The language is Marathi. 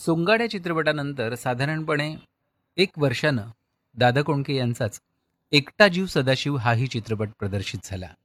सोंगाड्या चित्रपटानंतर साधारणपणे 1 वर्षानं दादा कोंडके यांचाच एकटा जीव सदाशिव हाही चित्रपट प्रदर्शित झाला.